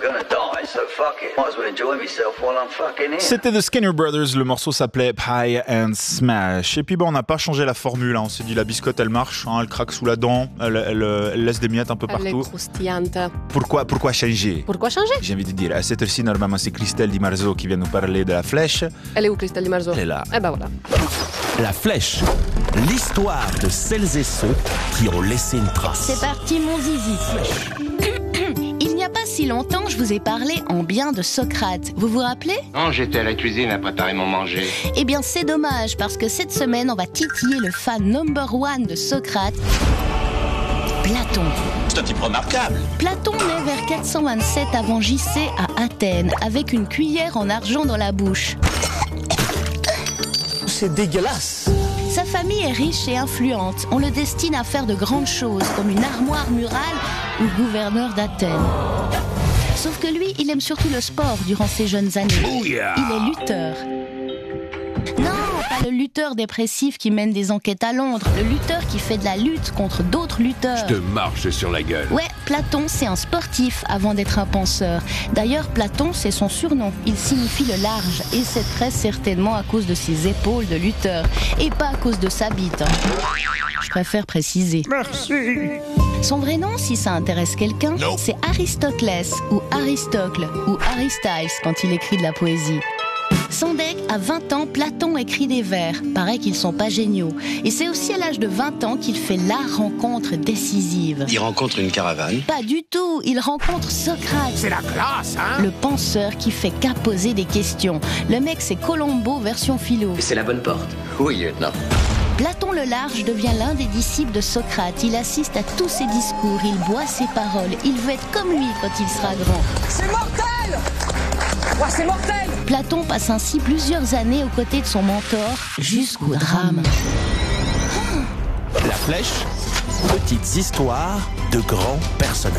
gonna die, so fuck it. Might as well enjoy myself while I'm fucking here. C'était The Skinner Brothers, le morceau s'appelait Pie and Smash. Et puis on n'a pas changé la formule, hein. On s'est dit la biscotte elle marche, hein, elle craque sous la dent, elle laisse des miettes un peu Elle est partout. croustillante. Pourquoi changer? Pourquoi changer? J'ai envie de dire, à cette heure-ci, normalement c'est Christelle Di Marzo qui vient nous parler de la flèche. Elle est où, Christelle Di Marzo? Elle est là. Eh ben voilà. La flèche, l'histoire de celles et ceux qui ont laissé une trace. C'est parti mon zizi. Il n'y a pas si longtemps, je vous ai parlé en bien de Socrate. Vous vous rappelez? Non, j'étais à la cuisine à préparer mon manger. Eh bien, c'est dommage, parce que cette semaine, on va titiller le fan number one de Socrate, Platon. C'est un type remarquable. Platon naît vers 427 avant JC à Athènes, avec une cuillère en argent dans la bouche. C'est dégueulasse. Sa famille est riche et influente. On le destine à faire de grandes choses, comme une armoire murale ou gouverneur d'Athènes. Sauf que lui, il aime surtout le sport durant ses jeunes années. Il est lutteur. Non, pas le lutteur dépressif qui mène des enquêtes à Londres. Le lutteur qui fait de la lutte contre d'autres lutteurs. Je te marche sur la gueule. Ouais, Platon, c'est un sportif avant d'être un penseur. D'ailleurs, Platon, c'est son surnom. Il signifie le large, et c'est très certainement à cause de ses épaules de lutteur, et pas à cause de sa bite. Je préfère préciser. Merci. Son vrai nom, si ça intéresse quelqu'un, c'est Aristoclès, ou Aristocle, ou Aristyles quand il écrit de la poésie. Sans deck, à 20 ans, Platon écrit des vers. Paraît qu'ils sont pas géniaux. Et c'est aussi à l'âge de 20 ans qu'il fait la rencontre décisive. Il rencontre une caravane. Pas du tout, il rencontre Socrate. C'est la classe, hein? Le penseur qui fait qu'à poser des questions. Le mec, c'est Colombo version philo. C'est la bonne porte. Oui, lieutenant. Platon le Large devient l'un des disciples de Socrate. Il assiste à tous ses discours, il boit ses paroles. Il veut être comme lui quand il sera grand. C'est mortel! Ouais, c'est mortel! Platon passe ainsi plusieurs années aux côtés de son mentor, jusqu'au drame. La flèche, petites histoires de grands personnages.